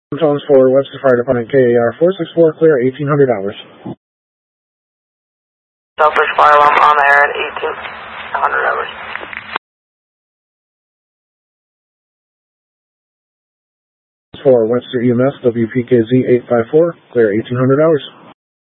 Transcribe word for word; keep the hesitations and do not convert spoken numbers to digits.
Tones for Webster Fire Department, K A R four six four, clear, eighteen hundred hours. Southwest Fire Alarm on air at eighteen hundred hours. For Webster E M S, W P K Z eight five four, clear, eighteen hundred hours.